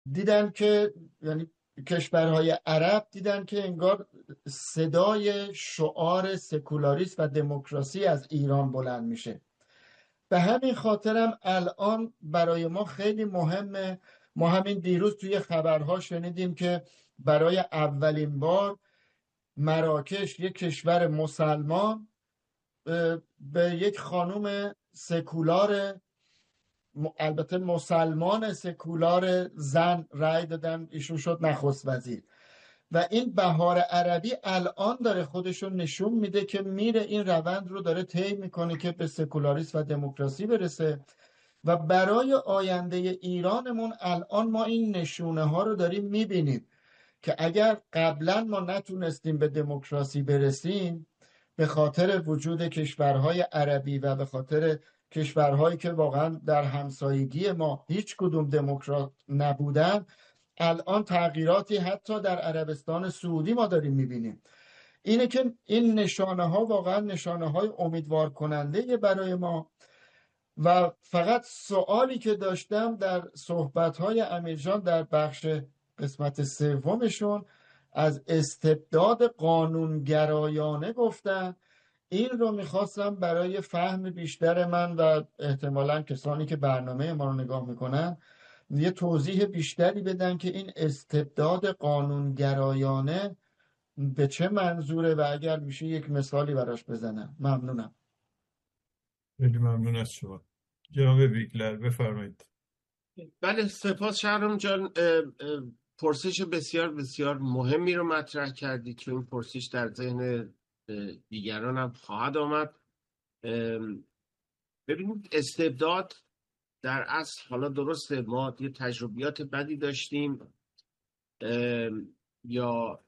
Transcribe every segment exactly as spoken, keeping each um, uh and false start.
دیدن که یعنی کشورهای عرب دیدن که انگار صدای شعار سکولاریسم و دموکراسی از ایران بلند میشه. به همین خاطرم الان برای ما خیلی مهمه. ما همین دیروز توی خبرها شنیدیم که برای اولین بار مراکش، یک کشور مسلمان، به یک خانوم سکولار، البته مسلمان سکولار، زن رأی دادن، ایشون شد نخست وزیر. و این بهار عربی الان داره خودشو نشون میده که میره این روند رو داره طی میکنه که به سکولاریسم و دموکراسی برسه. و برای آینده ایرانمون الان ما این نشونه ها رو داریم میبینیم که اگر قبلا ما نتونستیم به دموکراسی برسیم به خاطر وجود کشورهای عربی و به خاطر کشورهایی که واقعا در همسایگی ما هیچ کدوم دموکرات نبودن، الان تغییراتی حتی در عربستان سعودی ما داریم میبینیم. اینه که این نشانه ها واقعا نشانه های امیدوار کننده برای ما. و فقط سوالی که داشتم در صحبت های امیرجان در بخش قسمت سومشون از استبداد قانونگرایانه گفتن، این رو میخواستم برای فهم بیشتر من و احتمالاً کسانی که برنامه ما رو نگاه میکنن یه توضیح بیشتری بدن که این استبداد قانونگرایانه به چه منظوره و اگر میشه یک مثالی براش بزنم. ممنونم. خیلی ممنون از شما. جناب ویگلر بفرمایید. بله، سپاس شهرام جان. پرسش بسیار بسیار مهمی رو مطرح کردید که این پرسش در ذهن دیگران هم خواهد آمد. ببینید، استبداد در اصل، حالا درسته ما یه تجربیات بدی داشتیم یا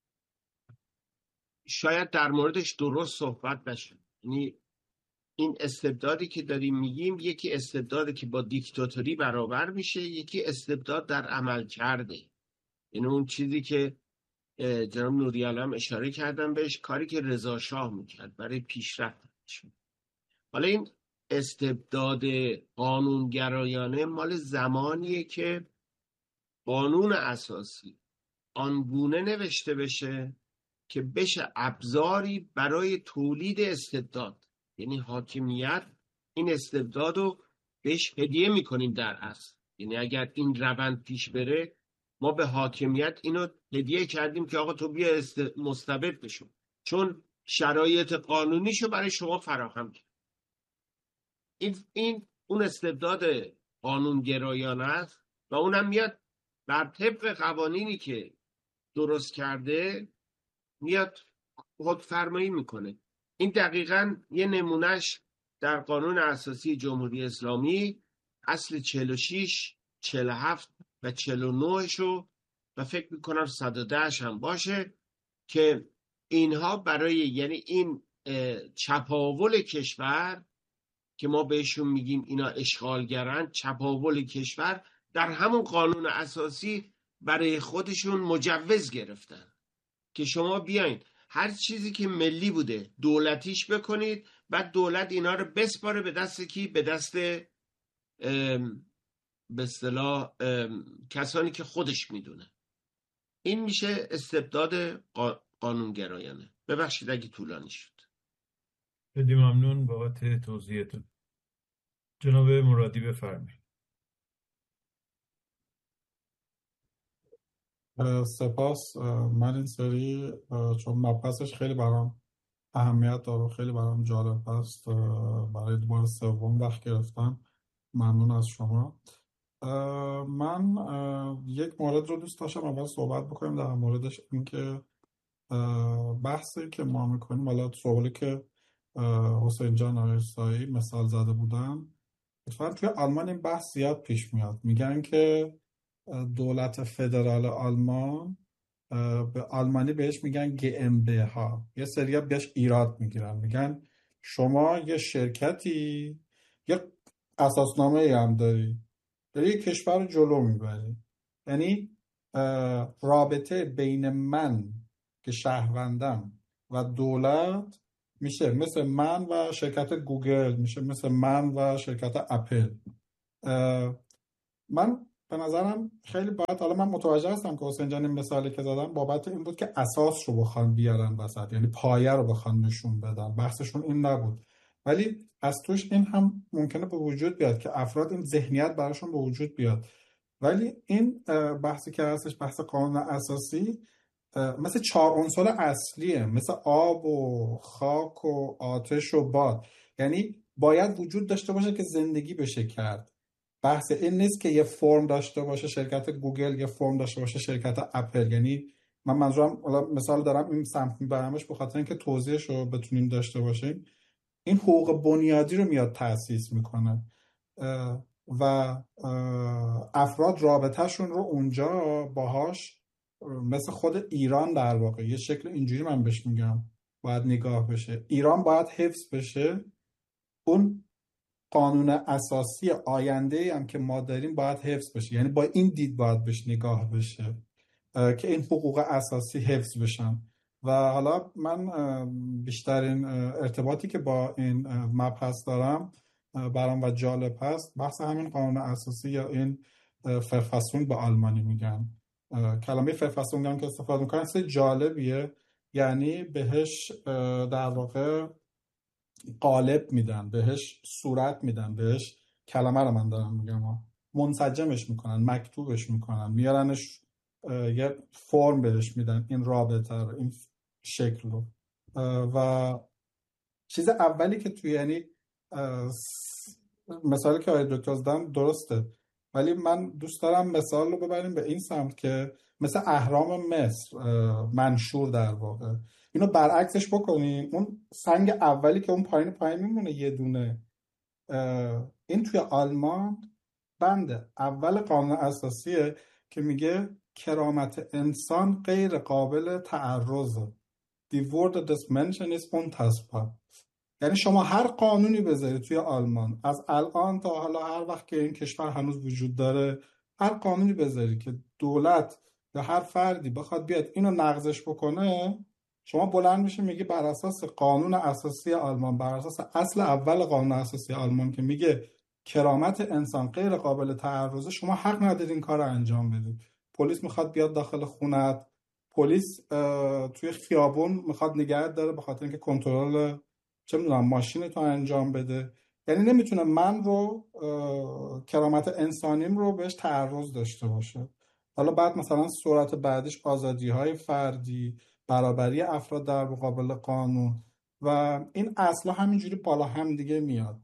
شاید در موردش درست صحبت بشه، یعنی این استبدادی که داریم میگیم یکی استبدادی که با دیکتاتوری برابر میشه، یکی استبداد در عمل کرده. یعنی اون چیزی که جناب نوری علم اشاره کردن بهش، کاری که رضا شاه میکرد برای پیشرفتش. حالا این استبداد قانونگرایانه مال زمانیه که قانون اساسی آنگونه نوشته بشه که بشه ابزاری برای تولید استبداد. یعنی حاکمیت این استبداد رو بهش هدیه میکنیم در اصل. یعنی اگر این روند پیش بره ما به حاکمیت اینو هدیه کردیم که آقا تو بیا است... مستبد بشو، چون شرایط قانونیشو برای شما فراهم کرد. این این اون استبداد قانونگرایانه است و اونم میاد بر طبق قوانینی که درست کرده میاد خودفرمایی میکنه. این دقیقاً یه نمونهش در قانون اساسی جمهوری اسلامی اصل چهل و شش، چهل و هفت و چهل و نه شو و فکر میکنم صد و ده هم باشه که اینها برای، یعنی این چپاول کشور که ما بهشون میگیم اینا اشغالگرن، چپاول کشور در همون قانون اساسی برای خودشون مجوز گرفتن که شما بیاین هر چیزی که ملی بوده دولتیش بکنید، بعد دولت اینا رو بسپاره به دست کی؟ به دست به اصطلاح کسانی که خودش میدونه. این میشه استبداد قانونگرایانه. ببخشید اگه طولانی شد. خیلی ممنون بابت توضیحتون. جناب مرادی بفرمایید. سپاس. من این سری چون مبحثش خیلی برام اهمیت داره، خیلی برام جالب هست، برای بار سوم وقت گرفتم. ممنون از شما. من یک مورد رو دوست داشتم اول صحبت بکنیم در موردش، این که بحثی که ما میکنیم، حالا سوالی که حسین جان آیرسایی مثال زده بودن، اتفاقا توی آلمان این بحث زیاد پیش میاد. میگن که دولت فدرال آلمان، به آلمانی بهش میگن گی ام بی ها، یه سری بهش ایراد میگیرن، میگن شما یه شرکتی، یه اساسنامه ای هم داری، داری یه کشور رو جلو میبری. یعنی رابطه بین من که شهروندم و دولت میشه مثل من و شرکت گوگل، میشه مثل من و شرکت اپل. من به نظرم خیلی باید، حالا من متوجه هستم که حسین جان این مثالی که زدم بابت این بود که اساس رو بخوان بیارن وسط، یعنی پایه رو بخوان نشون بدن، بحثشون این نبود. ولی از توش این هم ممکنه به وجود بیاد که افراد این ذهنیت براشون به وجود بیاد. ولی این بحثی که هستش، بحث قانون اساسی، مثل چهار عنصر اصلیه، مثل آب و خاک و آتش و باد. یعنی باید وجود داشته باشه که زندگی بشه کرد. بحث این نیست که یه فرم داشته باشه شرکت گوگل، یه فرم داشته باشه شرکت اپل. یعنی من منظورم، مثال دارم این سمت میبرمش به خاطر اینکه توضیحش رو بتونیم داشته باشیم. این حقوق بنیادی رو میاد تأسیس میکنه و افراد رابطهشون رو اونجا باهاش مثل خود ایران در واقع یه شکل اینجوری من بهش میگم باید نگاه بشه. ایران باید حفظ بشه، اون قانون اساسی آینده هم که ما داریم باید حفظ بشه، یعنی با این دید باید بهش نگاه بشه که این حقوق اساسی حفظ بشن. و حالا من بیشترین ارتباطی که با این مبحث دارم برام و جالب هست بحث همین قانون اساسی یا این فرفاسون به آلمانی میگن. کلمه فرفاسون هم که استفاده میکنن خیلی جالبیه، یعنی بهش در واقع قالب میدن، بهش صورت میدن، بهش کلمه رو من دارم میگم منسجمش میکنن، مکتوبش میکنن، میارنش یه فرم بهش میدن، این رابطه رو، این شکل رو. و چیز اولی که توی، یعنی مثالی که آقای دکتر زدن درسته، ولی من دوست دارم مثال رو ببریم به این سمت که مثل اهرام مصر منشور در واقع اینو برعکسش بکنیم، اون سنگ اولی که اون پایین پایین میمونه یه دونه، این توی آلمان بند اول قانون اساسیه که میگه کرامت انسان غیر قابل تعرضه. Die Würde des Menschen ist unantastbar. یعنی شما هر قانونی بذارید توی آلمان از الان تا حالا هر وقت که این کشور هنوز وجود داره، هر قانونی بذارید که دولت یا هر فردی بخواد بیاد اینو نقضش بکنه، شما بلند میشه میگی بر اساس قانون اساسی آلمان، بر اساس اصل اول قانون اساسی آلمان که میگه کرامت انسان غیر قابل تعرضه، شما حق ندارید این کار رو انجام بدید. پلیس میخواد بیاد داخل خونت، پلیس توی خیابون میخواد نگهت داره به خاطر اینکه کنترل چه میدونم ماشین تو انجام بده، یعنی نمیتونه من رو کرامت انسانیم رو بهش تعرض داشته باشه. حالا بعد مثلا صورت بعدش آزادی های فردی، برابری افراد در مقابل قانون و این اصلا همینجوری بالا هم دیگه میاد.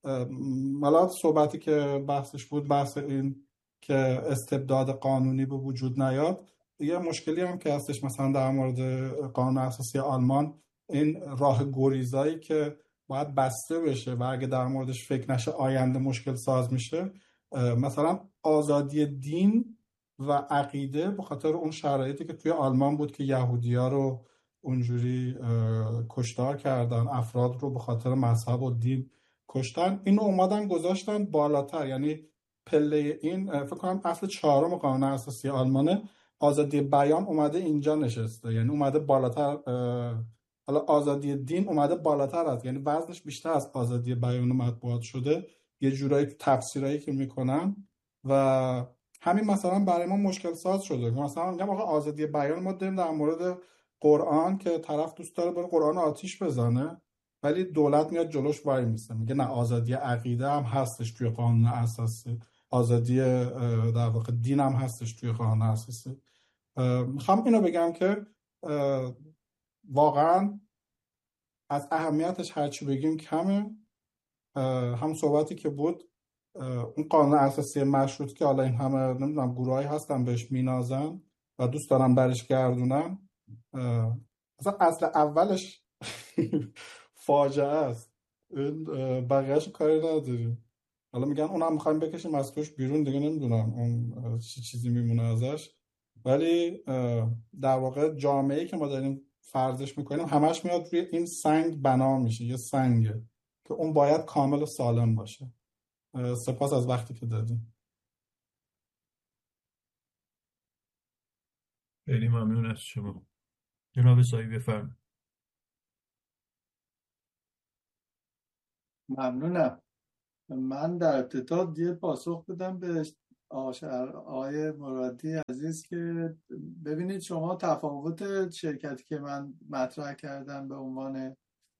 حالا صحبتی که بحثش بود بحث این که استبداد قانونی به وجود نیاد، یه مشکلی هم که هستش مثلا در مورد قانون اساسی آلمان، این راه گریزایی که باید بسته بشه و اگه در موردش فکر نشه آینده مشکل ساز میشه، مثلا آزادی دین و عقیده به خاطر اون شرایطی که توی آلمان بود که یهودی‌ها رو اونجوری کشتار کردن، افراد رو به خاطر مذهب و دین کشتن، اینو اومدن گذاشتن بالاتر. یعنی پله این فکر کنم اصل چهارم قانون اساسی آلمانه، آزادی بیان اومده اینجا نشسته، یعنی اومده بالاتر. حالا آزادی دین اومده بالاتر از، یعنی وزنش بیشتر از آزادی بیان و مطبوعات شده، یه جورایی تفسیرایی که میکنن و همین مثلا برای ما مشکل ساز شده. مثلا میگم آقا آزادی بیان ما داریم در مورد قرآن که طرف دوست داره بره قرآن آتیش بزنه، ولی دولت میاد جلوش وای میسته میگه نه، آزادی عقیده هم هستش توی قانون اساسی، آزادی در واقع دین هم هستش توی قانون اساسی. میخوام اینو بگم که واقعا از اهمیتش هرچی بگیم کمه. هم صحبتی که بود اون قانون اساسی مشروط که حالا این همه نمیدونم گروهایی هستن بهش مینازن و دوست دارن برش گردونن، اصلا اصل اولش فاجعه است، بقیهش کاری نداریم. حالا میگن اونم میخوایم بکشیم از توش بیرون، دیگه نمیدونم اون چی چیزی میمونه ازش. ولی در واقع جامعه‌ای که ما داریم فرضش میکنیم همش میاد روی این سنگ بنا میشه، یه سنگه که اون باید کامل و سالم باشه. سپاس از وقتی که دادیم. خیلی ممنون از شما. جناب سایی بفرمایید. ممنونم. من در ابتدا یه پاسخ بدم به آقای مرادی عزیز که ببینید شما تفاوت شرکتی که من مطرح کردم به عنوان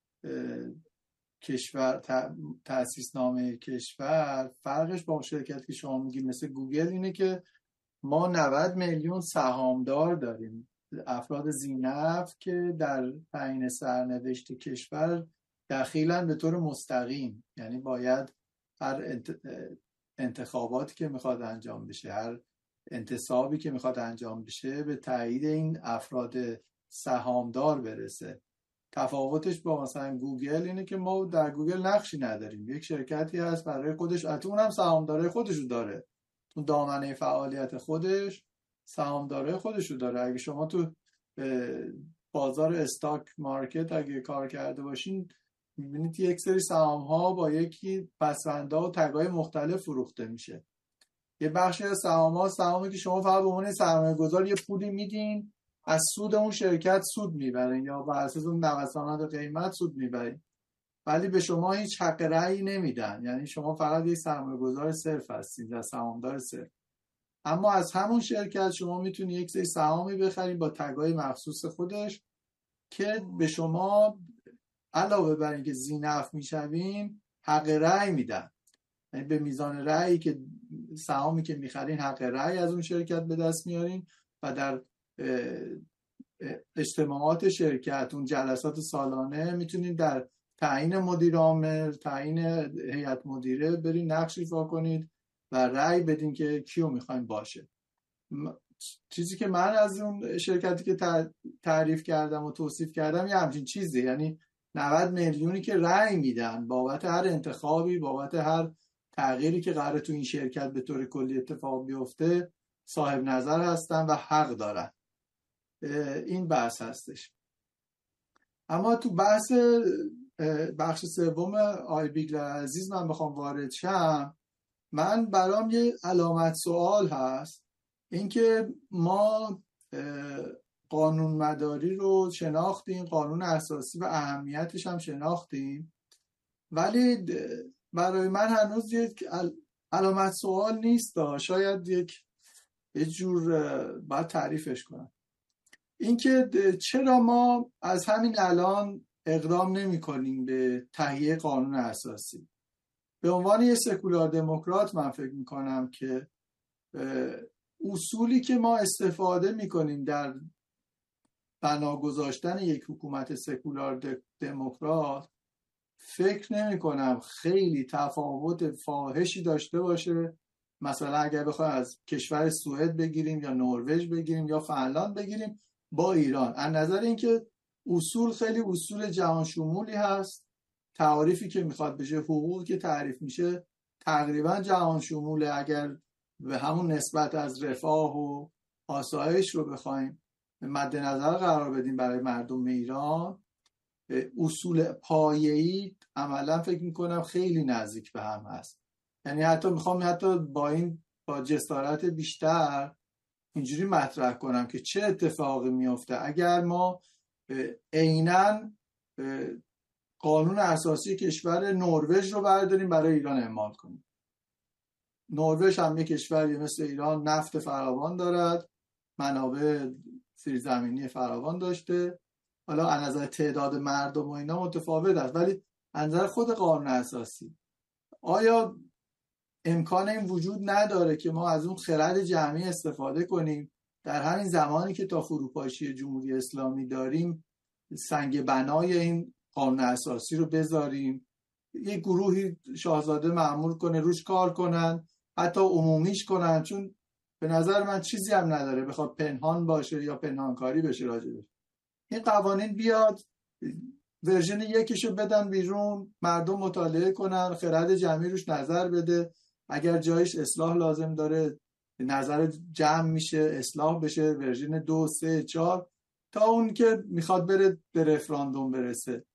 کشور تأسیس نامه کشور، فرقش با شرکتی که شما میگید مثل گوگل اینه که ما نود میلیون سهامدار داریم، افراد ذی‌نفع که در تعیین سرنوشت کشور دخیلن به طور مستقیم. یعنی باید هر انتخاباتی که میخواد انجام بشه، هر انتصابی که میخواد انجام بشه، به تایید این افراد سهامدار برسه. تفاوتش با مثلا گوگل اینه که ما در گوگل نقشی نداریم، یک شرکتی هست برای خودش، حتی اونم سهامدارای خودشو داره، تو دامنه فعالیت خودش سهامدارای خودشو داره. اگه شما تو بازار استاک مارکت اگه کار کرده باشین میبینید یک سری سهام ها با یکی پسوندها و تگ‌های مختلف فروخته میشه. یه بخشی از سهام ها سهامی که شما فقط به عنوان سرمایه گذار یه پولی میدین، از سود اون شرکت سود میبرین یا بر اساس اون نوسانات قیمت سود میبرین، ولی به شما هیچ حق رأی نمیدن. یعنی شما فقط یک سرمایه گذار صرف هستید و سهامدار صرف. اما از همون شرکت شما میتونید یک سری سهامی بخرید با تگ‌های مخصوص خودش که به شما علاوه بر اینکه ذی‌نفع میشوین حق رأی میدن. یعنی به میزان رأیی که سهامی که میخرین حق رأی از اون شرکت به دست میارین و در اجتماعات شرکت، اون جلسات سالانه، میتونید در تعیین مدیر عامل، تعیین هیئت مدیره برین نقش ایفا کنید و رأی بدین که کیو میخواین باشه. چیزی که من از اون شرکتی که تعریف کردم و توصیف کردم یه همچین چیزی، یعنی نود میلیونی که رأی میدن بابت هر انتخابی، بابت هر تغییری که قراره تو این شرکت به طور کلی اتفاق بیفته صاحب نظر هستن و حق دارن. این بحث هستش. اما تو بحث بخش سوم آقای بیگلر عزیز من بخوام وارد شم، من برام یه علامت سوال هست، اینکه ما قانون مداری رو شناختیم، قانون اساسی و اهمیتش هم شناختیم، ولی برای من هنوز یک علامت سوال نیست، شاید یک یه جور باید تعریفش کنم. اینکه چرا ما از همین الان اقدام نمی کنیم به تهیه قانون اساسی؟ به عنوان یه سکولار دموکرات من فکر می کنم که اصولی که ما استفاده می کنیم در بنا گذاشتن یک حکومت سکولار دموکرات، فکر نمی کنم خیلی تفاوت فاحشی داشته باشه. مثلا اگر بخوایم از کشور سوئد بگیریم یا نروژ بگیریم یا فنلاند بگیریم با ایران، از نظر اینکه اصول خیلی اصول جهان شمولی هست، تعریفی که میخواد بشه، حقوقی که تعریف میشه تقریبا جهان شموله. اگر به همون نسبت از رفاه و آسایش رو بخوایم مد نظر قرار بدیم برای مردم ایران، اصول پایه‌ای عملا فکر میکنم خیلی نزدیک به هم هست. یعنی حتی میخوام حتی با این با جسارت بیشتر اینجوری مطرح کنم که چه اتفاقی میفته اگر ما عیناً قانون اساسی کشور نروژ رو برداریم برای ایران اعمال کنیم. نروژ هم یک کشوری مثل ایران نفت فراوان دارد، منابع زیرزمینی فراوان داشته، حالا از نظر تعداد مردم و اینا متفاوت است، ولی از نظر خود قانون اساسی آیا امکان این وجود نداره که ما از اون خرد جمعی استفاده کنیم، در همین زمانی که تا فروپاشی جمهوری اسلامی داریم سنگ بنای این قانون اساسی رو بذاریم، یک گروهی شاهزاده معمول کنه روش کار کنن، حتی عمومیش کنن، چون به نظر من چیزی هم نداره بخواد پنهان باشه یا پنهانکاری بشه راجبش. این قوانین بیاد ورژن یکیشو بدن بیرون، مردم مطالعه کنن، خرد جمعی روش نظر بده، اگر جایش اصلاح لازم داره نظر جمع میشه اصلاح بشه، ورژن دو سه چهار تا اون که میخواد بره به رفراندوم برسه.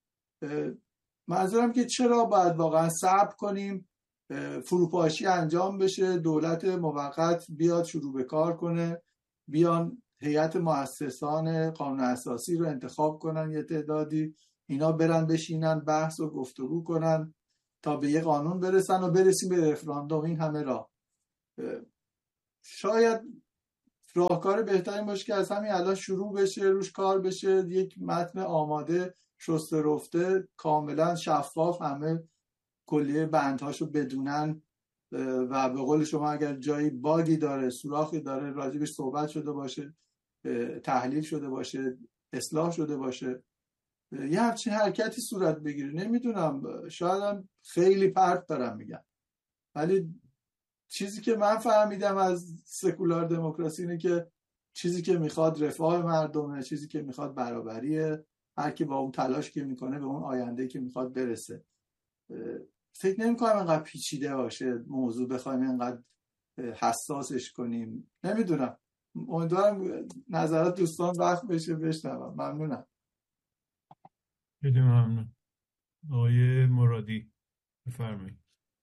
منظورم که چرا باید واقعا صبر کنیم فروپاشی انجام بشه، دولت موقت بیاد شروع به کار کنه، بیان هیئت مؤسسان قانون اساسی رو انتخاب کنن، یه تعدادی اینا برن بشینن بحث و گفتگو کنن تا به یه قانون برسن و برسیم به رفراندوم. این همه راه شاید راهکار بهتری باشه که از همین الان شروع بشه، روش کار بشه، یک متن آماده شسته رفته کاملا شفاف همه کلیه بندهاشو بدونن و به قول شما اگر جایی باگی داره، سوراخی داره، راجبش صحبت شده باشه، تحلیل شده باشه، اصلاح شده باشه، یه همچین حرکتی صورت بگیره. نمیدونم، شاید هم خیلی پرت دارم میگم، ولی چیزی که من فهمیدم از سکولار دموکراسی اینه که چیزی که میخواد رفاه مردمه، چیزی که میخواد برابریه، هر کی با اون تلاش که میکنه به اون آینده که میخواد برسه. فکر نمی کنم اینقدر پیچیده باشه موضوع بخوایم اینقدر حساسش کنیم. نمیدونم، امیدوارم نظرات دوستان وقت بشه بشنوم. ممنونم. خیلی ممنون. آقای مرادی بفرمایید.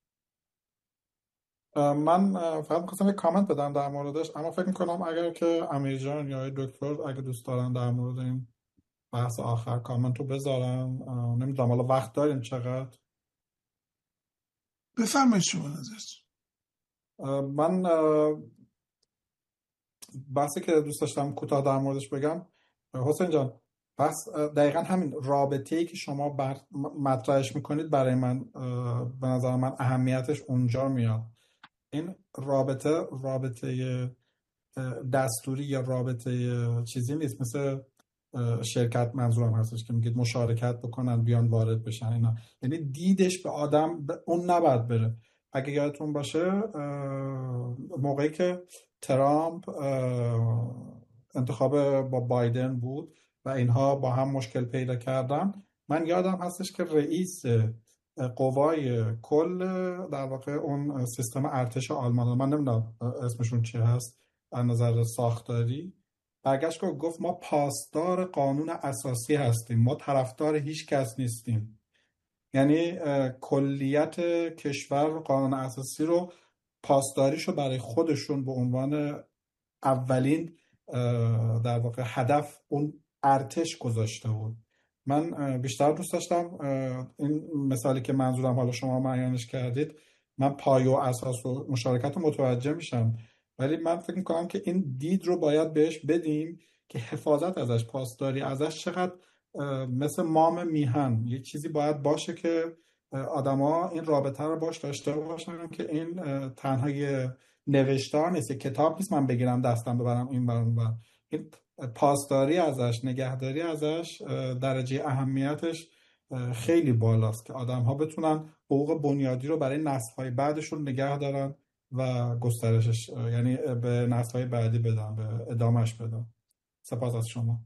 من فقط می‌خواستم یک کامنت بدم در موردش، اما فکر میکنم اگر که امیر جان یا دکتر اگه دوست دارن در مورد این بحث آخر کامنت رو بذارن. نمیدونم حالا وقت داریم چقدر. بفرمایید شما نظرتون. من بحثی که دوست داشتم کوتاه در موردش بگم حسین جان، بس دقیقا همین رابطه‌ای که شما بر مطرحش میکنید برای من به نظر من اهمیتش اونجا میاد. این رابطه رابطه دستوری یا رابطه چیزی نیست، مثل شرکت منظورم هستش که میگید مشارکت بکنن بیان وارد بشن اینا. یعنی دیدش به آدم اون نباید بره. اگه یادتون باشه موقعی که ترامپ انتخاب با بایدن بود و اینها با هم مشکل پیدا کردن، من یادم هستش که رئیس قوای کل در واقع اون سیستم ارتش آلمان، من نمیدونم اسمشون چی هست از نظر ساختاری، برگشت که گفت ما پاسدار قانون اساسی هستیم، ما طرفدار هیچ کس نیستیم. یعنی کلیت کشور قانون اساسی رو پاسداریشو برای خودشون به عنوان اولین در واقع هدف اون ارتش گذاشته بود. من بیشتر دوست داشتم این مثالی که منظورم حالا شما معینش کردید، من پایه و اساس و مشارکت رو متوجه میشم، ولی من فکر میکنم که این دید رو باید بهش بدیم که حفاظت ازش، پاسداری ازش چقدر مثل مام میهن یک چیزی باید باشه که آدما این رابطه رو باش داشته باشن، که این تنها یه نوشتار نیست، یه کتاب نیست من بگیرم دستم ببرم این برام، و این پاسداری ازش، نگهداری ازش درجه اهمیتش خیلی بالاست که آدم‌ها بتونن حقوق بنیادی رو برای نسل‌های بعدشون نگه دارن و گسترشش، یعنی به نسل‌های بعدی بدن، به ادامهش بدن. سپاس از شما.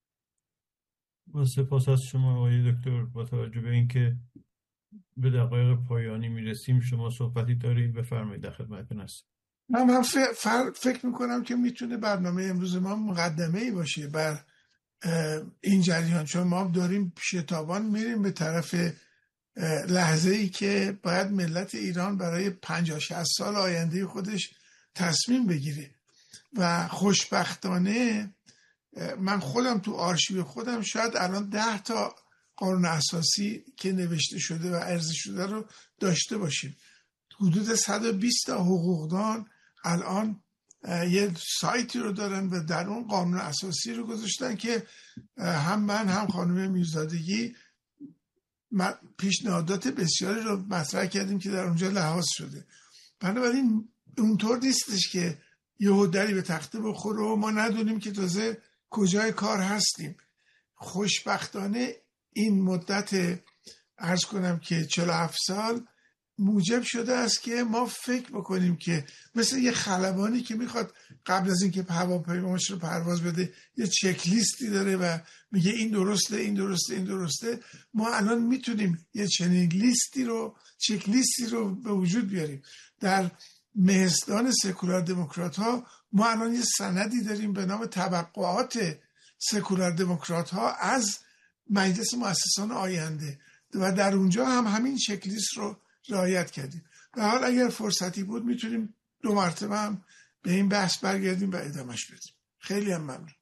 با سپاس از شما آقای دکتر. با توجه به اینکه به دقایق پایانی میرسیم، شما صحبتی دارید بفرمایید، در خدمتتون هستم. من من فکر میکنم که میتونه برنامه امروز ما مقدمه ای باشه بر این جریان، چون ما داریم شتابان میریم به طرف لحظه ای که باید ملت ایران برای پنجاه شصت سال آینده خودش تصمیم بگیره و خوشبختانه من خودم تو آرشیو خودم شاید الان ده تا قانون اساسی که نوشته شده و ارزی شده رو داشته باشیم. حدود صد و بیست تا حقوقدان الان یه سایتی رو دارن و در اون قانون اساسی رو گذاشتن که هم من هم خانم میرزادگی پیشنهادات بسیاری رو مطرح کردیم که در اونجا لحاظ شده. بنابراین اونطور نیستش که یهو دری به تخته بخوره و ما ندونیم که تازه کجای کار هستیم. خوشبختانه این مدت عرض کنم که چهل و هفت سال موجب شده است که ما فکر بکنیم که مثل یه خلبانی که میخواد قبل از اینکه هواپیماش رو پرواز بده یه چک لیستی داره و میگه این درسته این درسته این درسته، ما الان میتونیم یه چنین لیستی رو چک لیستی رو به وجود بیاریم. در مهستان سکولار دموکرات ها ما الان یه سندی داریم به نام توقعات سکولار دموکرات ها از مجلس مؤسسان آینده و در اونجا هم همین چک لیست رو رعایت کردیم. و حال اگر فرصتی بود میتونیم دو مرتبه هم به این بحث برگردیم و ادامهش بدیم. خیلی هم ممنون.